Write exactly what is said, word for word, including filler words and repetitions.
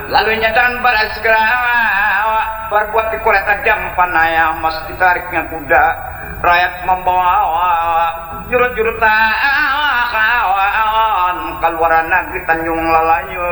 lalu nyadaan balas segera berbuat di kereta jam panaya mas ditariknya kuda rakyat membawa jurut-jurut kawan keluaran negeri Tanjung Lalayu